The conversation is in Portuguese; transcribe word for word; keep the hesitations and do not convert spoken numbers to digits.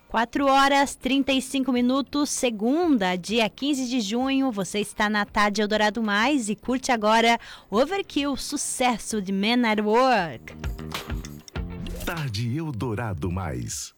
quatro horas e trinta e cinco minutos, segunda, dia quinze de junho. Você está na Tarde Eldorado Mais e curte agora Overkill, sucesso de Men at Work. Tarde Eldorado Mais.